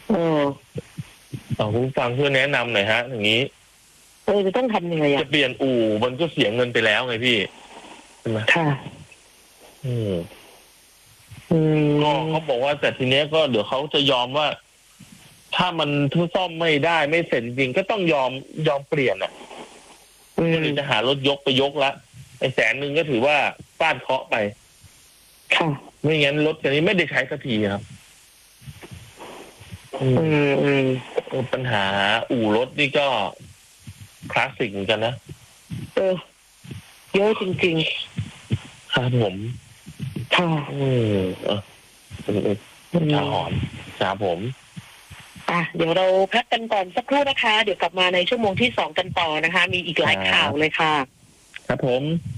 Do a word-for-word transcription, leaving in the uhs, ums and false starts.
เออเอาคุณฟังเพื่อแนะนำหน่อยฮะอย่างนี้เออจะต้องทำยังไงอ่ะจะเปลี่ยนอู่มันก็เสียเงินไปแล้วไงพี่ใช่ไหมค่ะอืมอืมก็เขาบอกว่าแต่ทีเนี้ยก็เดี๋ยวเขาจะยอมว่า ถ้ามันทุซ่อมไม่ได้ไม่เสร็จจริงก็ต้องยอมยอมเปลี่ยนอ่ะอืมหรือจะหารถยกไปยกละไอ้แสนหนึ่งก็ถือว่าฟาดเคราะห์ไปค่ะไม่งั้นรถคันนี้ไม่ได้ใช้สักทีครับ อือืมมอืมปัญหาอู่รถนี่ก็คลาสสิกเหมือนกันนะเออเยอะจริงครับผมๆค่ะอืมเออเป็นอุอืมทาหรณ์ครับผมอ่ะเดี๋ยวเราพักกันก่อนสักครู่นะคะ เดี๋ยวกลับมาในชั่วโมงที่สองกันต่อนะคะ มีอีกหลายข่าวเลยค่ะครับผม